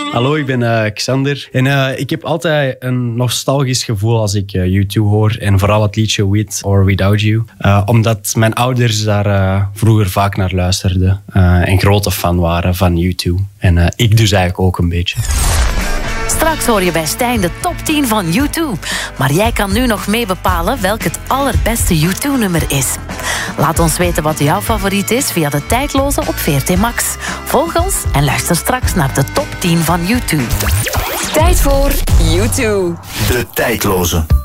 Hallo, ik ben Xander. En ik heb altijd een nostalgisch gevoel als ik U2 hoor. En vooral het liedje With or Without You. Omdat mijn ouders daar vroeger vaak naar luisterden. En grote fan waren van U2. En ik dus eigenlijk ook een beetje. Straks hoor je bij Stijn de top 10 van U2. Maar jij kan nu nog mee bepalen welk het allerbeste U2-nummer is. Laat ons weten wat jouw favoriet is via de Tijdloze op VRT Max. Volg ons en luister straks naar de top 10 van U2. Tijd voor U2. De Tijdloze.